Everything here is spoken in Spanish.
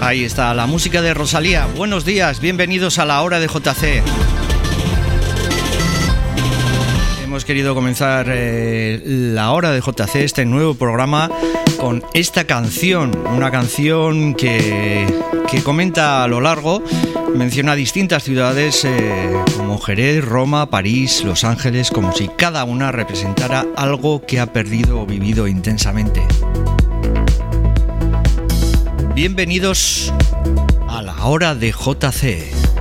Ahí está, la música de Rosalía. Buenos días, bienvenidos a la hora de JC. Hemos querido comenzar la hora de JC, este nuevo programa, con esta canción. Una canción que comenta a lo largo, menciona distintas ciudades como Jerez, Roma, París, Los Ángeles, como si cada una representara algo que ha perdido o vivido intensamente. Bienvenidos a la hora de JC.